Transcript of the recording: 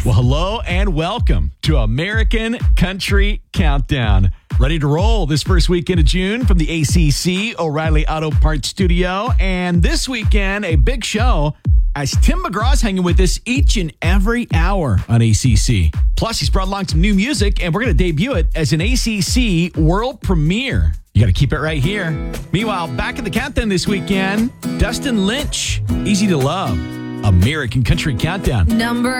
Well, hello and welcome to American Country Countdown. Ready to roll this first weekend of June from the ACC O'Reilly Auto Parts Studio. And this weekend, a big show as Tim McGraw's hanging with us each and every hour on ACC. Plus, he's brought along some new music, and we're going to debut it as an ACC world premiere. You got to keep it right here. Meanwhile, back in the countdown this weekend, Dustin Lynch, Easy to Love, American Country Countdown. Number